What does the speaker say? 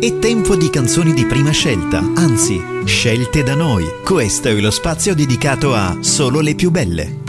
È tempo di canzoni di prima scelta, anzi, scelte da noi. Questo è lo spazio dedicato a Solo le più belle.